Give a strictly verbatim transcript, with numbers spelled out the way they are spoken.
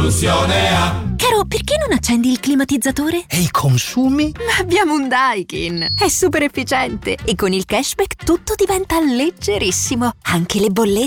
soluzione ha. Caro, perché non accendi il climatizzatore? E i consumi? Ma abbiamo un Daikin! È super efficiente e con il cashback tutto diventa leggerissimo. Anche le bollette.